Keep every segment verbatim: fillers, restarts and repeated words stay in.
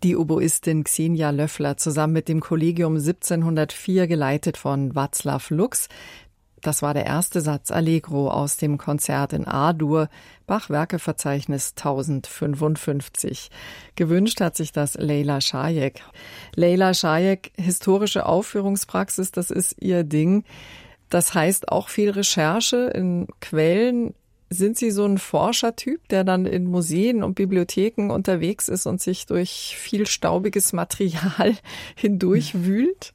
Die Oboistin Xenia Löffler zusammen mit dem Kollegium siebzehnhundertvier, geleitet von Václav Lux. Das war der erste Satz Allegro aus dem Konzert in A-Dur, Bach-Werkeverzeichnis tausendfünfundfünfzig. Gewünscht hat sich das Leyla Shayek. Leyla Shayek, historische Aufführungspraxis, das ist ihr Ding. Das heißt auch viel Recherche in Quellen. Sind Sie so ein Forschertyp, der dann in Museen und Bibliotheken unterwegs ist und sich durch viel staubiges Material hindurchwühlt?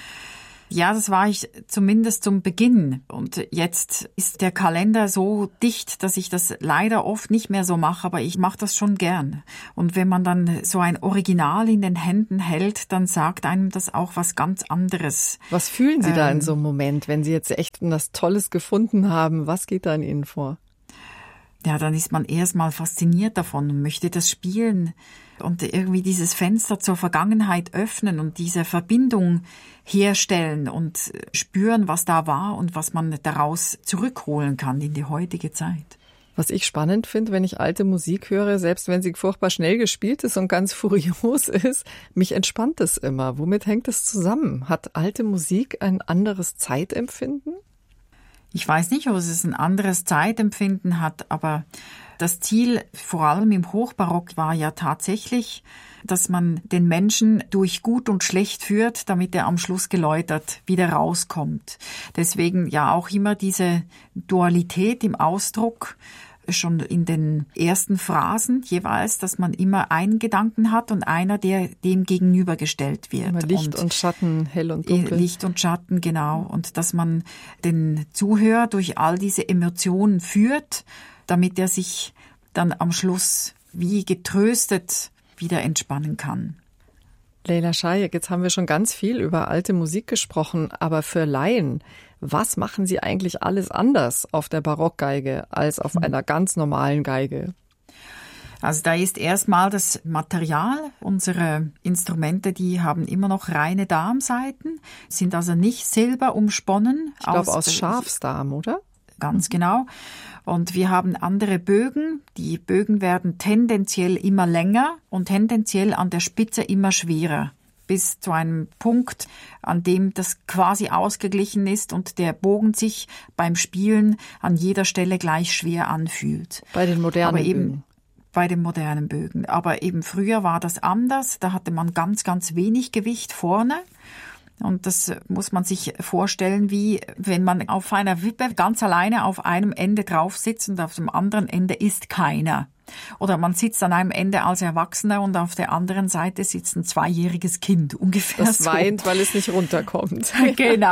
Ja, das war ich zumindest zum Beginn. Und jetzt ist der Kalender so dicht, dass ich das leider oft nicht mehr so mache, aber ich mache das schon gern. Und wenn man dann so ein Original in den Händen hält, dann sagt einem das auch was ganz anderes. Was fühlen Sie ähm, da in so einem Moment, wenn Sie jetzt echt was Tolles gefunden haben? Was geht da in Ihnen vor? Ja, dann ist man erstmal fasziniert davon und möchte das spielen und irgendwie dieses Fenster zur Vergangenheit öffnen und diese Verbindung herstellen und spüren, was da war und was man daraus zurückholen kann in die heutige Zeit. Was ich spannend finde, wenn ich alte Musik höre, selbst wenn sie furchtbar schnell gespielt ist und ganz furios ist, mich entspannt es immer. Womit hängt es zusammen? Hat alte Musik ein anderes Zeitempfinden? Ich weiß nicht, ob es ein anderes Zeitempfinden hat, aber das Ziel, vor allem im Hochbarock, war ja tatsächlich, dass man den Menschen durch Gut und Schlecht führt, damit er am Schluss geläutert wieder rauskommt. Deswegen ja auch immer diese Dualität im Ausdruck, schon in den ersten Phrasen jeweils, dass man immer einen Gedanken hat und einer, der dem gegenübergestellt wird. Immer Licht und, und Schatten, hell und dunkel. Licht und Schatten, genau. Und dass man den Zuhörer durch all diese Emotionen führt, damit er sich dann am Schluss wie getröstet wieder entspannen kann. Leyla Shayek, jetzt haben wir schon ganz viel über alte Musik gesprochen, aber für Laien, was machen Sie eigentlich alles anders auf der Barockgeige als auf einer ganz normalen Geige? Also da ist erstmal das Material. Unsere Instrumente, die haben immer noch reine Darmsaiten, sind also nicht silber umsponnen. Ich glaube aus, aus Schafsdarm, oder? Ganz genau. Und wir haben andere Bögen. Die Bögen werden tendenziell immer länger und tendenziell an der Spitze immer schwerer, bis zu einem Punkt, an dem das quasi ausgeglichen ist und der Bogen sich beim Spielen an jeder Stelle gleich schwer anfühlt. Bei den modernen Aber eben Bögen. Bei den modernen Bögen. Aber eben früher war das anders. Da hatte man ganz, ganz wenig Gewicht vorne. Und das muss man sich vorstellen, wie wenn man auf einer Wippe ganz alleine auf einem Ende drauf sitzt und auf dem anderen Ende ist keiner. Oder man sitzt an einem Ende als Erwachsener und auf der anderen Seite sitzt ein zweijähriges Kind, ungefähr das so. Das weint, weil es nicht runterkommt. Genau.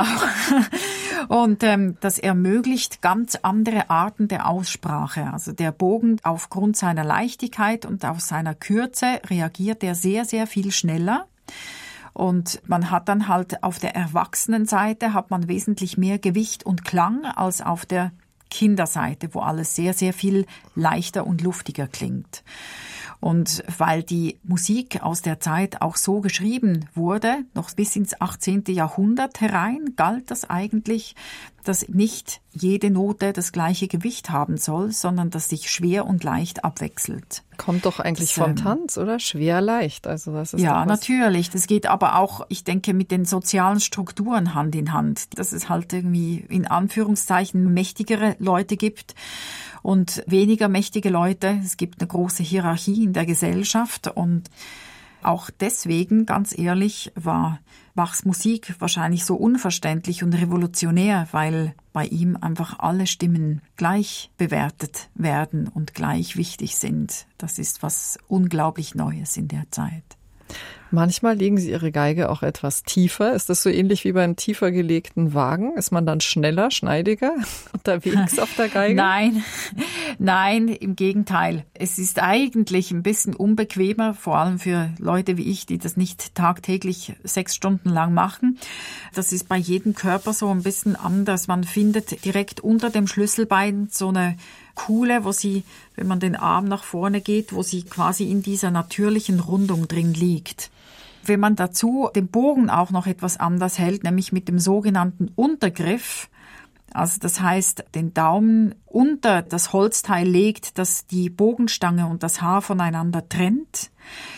Und ähm, das ermöglicht ganz andere Arten der Aussprache. Also der Bogen aufgrund seiner Leichtigkeit und auf seiner Kürze reagiert er sehr, sehr viel schneller. Und man hat dann halt auf der Erwachsenenseite hat man wesentlich mehr Gewicht und Klang als auf der Kinderseite, wo alles sehr, sehr viel leichter und luftiger klingt. Und weil die Musik aus der Zeit auch so geschrieben wurde, noch bis ins achtzehnten Jahrhundert herein, galt das eigentlich, dass nicht jede Note das gleiche Gewicht haben soll, sondern dass sich schwer und leicht abwechselt. Kommt doch eigentlich das, vom Tanz, oder? Schwer, leicht. Also das ist ja, doch was. Natürlich. Das geht aber auch, ich denke, mit den sozialen Strukturen Hand in Hand. Dass es halt irgendwie in Anführungszeichen mächtigere Leute gibt und weniger mächtige Leute. Es gibt eine große Hierarchie in der Gesellschaft und auch deswegen, ganz ehrlich, war Bachs Musik wahrscheinlich so unverständlich und revolutionär, weil bei ihm einfach alle Stimmen gleich bewertet werden und gleich wichtig sind. Das ist was unglaublich Neues in der Zeit. Manchmal legen Sie Ihre Geige auch etwas tiefer. Ist das so ähnlich wie beim tiefer gelegten Wagen? Ist man dann schneller, schneidiger unterwegs auf der Geige? Nein, nein, im Gegenteil. Es ist eigentlich ein bisschen unbequemer, vor allem für Leute wie ich, die das nicht tagtäglich sechs Stunden lang machen. Das ist bei jedem Körper so ein bisschen anders. Man findet direkt unter dem Schlüsselbein so eine Kuhle, wo sie, wenn man den Arm nach vorne geht, wo sie quasi in dieser natürlichen Rundung drin liegt. Wenn man dazu den Bogen auch noch etwas anders hält, nämlich mit dem sogenannten Untergriff, also das heißt, den Daumen unter das Holzteil legt, das die Bogenstange und das Haar voneinander trennt,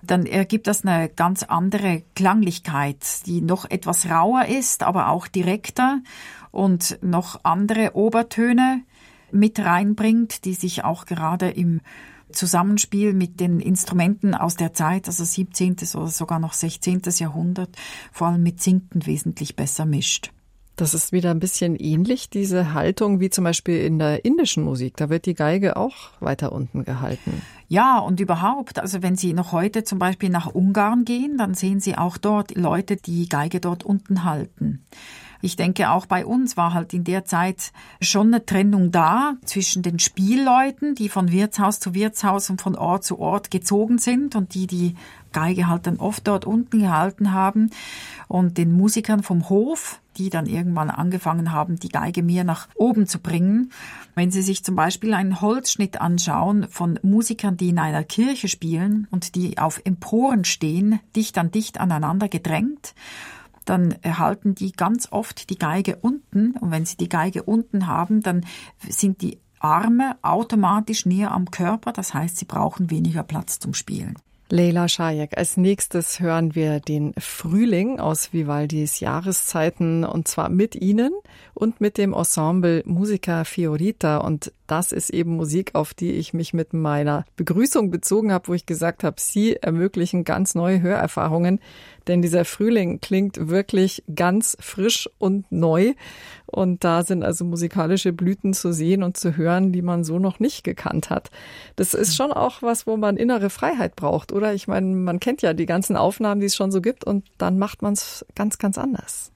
dann ergibt das eine ganz andere Klanglichkeit, die noch etwas rauer ist, aber auch direkter und noch andere Obertöne mit reinbringt, die sich auch gerade im Zusammenspiel mit den Instrumenten aus der Zeit, also siebzehnten oder sogar noch sechzehnten Jahrhundert, vor allem mit Zinken wesentlich besser mischt. Das ist wieder ein bisschen ähnlich, diese Haltung, wie zum Beispiel in der indischen Musik. Da wird die Geige auch weiter unten gehalten. Ja, und überhaupt, also wenn Sie noch heute zum Beispiel nach Ungarn gehen, dann sehen Sie auch dort Leute, die Geige dort unten halten. Ich denke, auch bei uns war halt in der Zeit schon eine Trennung da zwischen den Spielleuten, die von Wirtshaus zu Wirtshaus und von Ort zu Ort gezogen sind und die die Geige halt dann oft dort unten gehalten haben, und den Musikern vom Hof, die dann irgendwann angefangen haben, die Geige mehr nach oben zu bringen. Wenn Sie sich zum Beispiel einen Holzschnitt anschauen von Musikern, die in einer Kirche spielen und die auf Emporen stehen, dicht an dicht aneinander gedrängt, dann erhalten die ganz oft die Geige unten. Und wenn sie die Geige unten haben, dann sind die Arme automatisch näher am Körper. Das heißt, sie brauchen weniger Platz zum Spielen. Leyla Shayek. Als nächstes hören wir den Frühling aus Vivaldis Jahreszeiten, und zwar mit Ihnen und mit dem Ensemble Musica Fiorita. Und das ist eben Musik, auf die ich mich mit meiner Begrüßung bezogen habe, wo ich gesagt habe, Sie ermöglichen ganz neue Hörerfahrungen, denn dieser Frühling klingt wirklich ganz frisch und neu. Und da sind also musikalische Blüten zu sehen und zu hören, die man so noch nicht gekannt hat. Das ist schon auch was, wo man innere Freiheit braucht, oder? Ich meine, man kennt ja die ganzen Aufnahmen, die es schon so gibt, und dann macht man es ganz, ganz anders.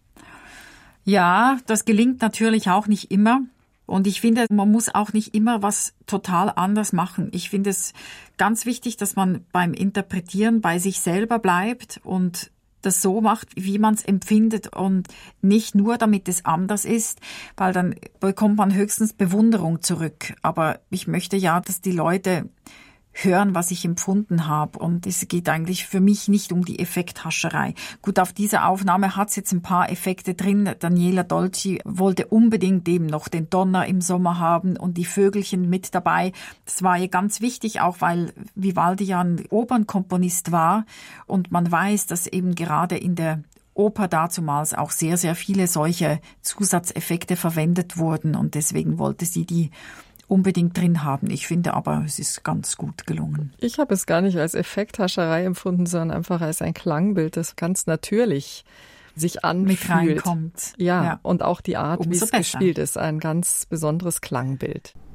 Ja, das gelingt natürlich auch nicht immer. Und ich finde, man muss auch nicht immer was total anders machen. Ich finde es ganz wichtig, dass man beim Interpretieren bei sich selber bleibt und das so macht, wie man es empfindet, und nicht nur, damit es anders ist, weil dann bekommt man höchstens Bewunderung zurück. Aber ich möchte ja, dass die Leute hören, was ich empfunden habe. Und es geht eigentlich für mich nicht um die Effekthascherei. Gut, auf dieser Aufnahme hat es jetzt ein paar Effekte drin. Daniela Dolci wollte unbedingt eben noch den Donner im Sommer haben und die Vögelchen mit dabei. Das war ihr ganz wichtig, auch weil Vivaldi ja ein Opernkomponist war. Und man weiß, dass eben gerade in der Oper dazumals auch sehr, sehr viele solche Zusatzeffekte verwendet wurden. Und deswegen wollte sie die unbedingt drin haben. Ich finde aber, es ist ganz gut gelungen. Ich habe es gar nicht als Effekthascherei empfunden, sondern einfach als ein Klangbild, das ganz natürlich sich anfühlt. Mit reinkommt. Ja, ja. Und auch die Art, Umso wie es besser. gespielt ist, ein ganz besonderes Klangbild.